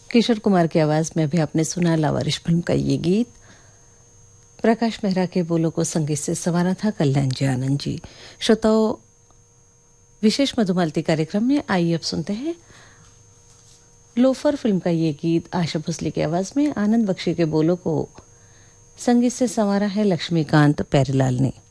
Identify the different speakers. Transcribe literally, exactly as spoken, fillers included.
Speaker 1: किशोर कुमार की आवाज में अभी आपने सुना लावारिश फिल्म का ये गीत। प्रकाश मेहरा के बोलों को संगीत से संवारा था कल्याण जी आनंद जी। श्रोताओं, विशेष मधुमालती कार्यक्रम में आइए अब सुनते हैं लोफर फिल्म का ये गीत आशा भोसले की आवाज में। आनंद बख्शी के बोलों को संगीत से संवारा है लक्ष्मीकांत प्यारेलाल ने।